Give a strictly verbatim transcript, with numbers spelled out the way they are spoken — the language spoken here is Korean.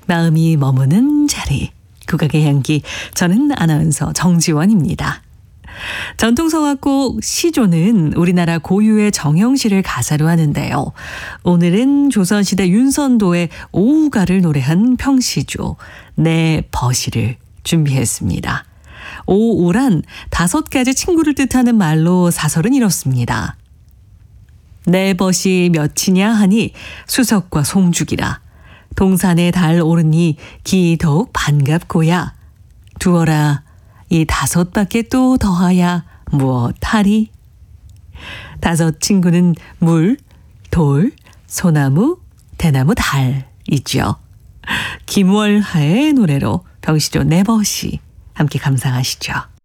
마음이 머무는 자리. 국악의 향기. 저는 아나운서 정지원입니다. 전통성악곡 시조는 우리나라 고유의 정형시를 가사로 하는데요. 오늘은 조선시대 윤선도의 오우가를 노래한 평시조 내 버시를 준비했습니다. 오우란 다섯 가지 친구를 뜻하는 말로 사설은 이렇습니다. 내 벗이 몇이냐 하니 수석과 송죽이라. 동산에 달 오르니 기 더욱 반갑고야. 두어라 이 다섯 밖에 또 더하야 무엇하리. 다섯 친구는 물, 돌, 소나무, 대나무, 달이죠. 김월하의 노래로 평시조 내 벗이 함께 감상하시죠.